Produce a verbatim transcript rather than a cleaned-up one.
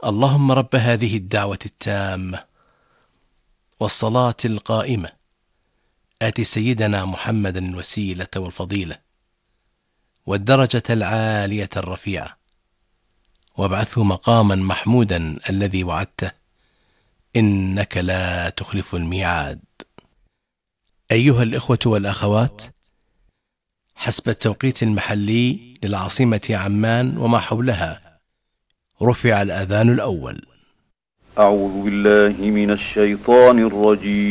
اللهم رب هذه الدعوة التامة والصلاة القائمة آت سيدنا محمدا الوسيلة والفضيلة والدرجة العالية الرفيعة وابعثه مقاما محمودا الذي وعدته إنك لا تخلف الميعاد. أيها الإخوة والأخوات، حسب التوقيت المحلي للعاصمة عمان وما حولها رفع الأذان الأول. أعوذ بالله من الشيطان الرجيم.